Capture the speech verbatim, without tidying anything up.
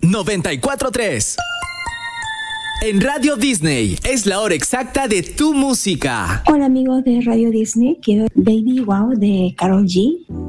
noventa y cuatro punto tres. En Radio Disney es la hora exacta de tu música. Hola amigos de Radio Disney, quiero Baby Wow de Karol G.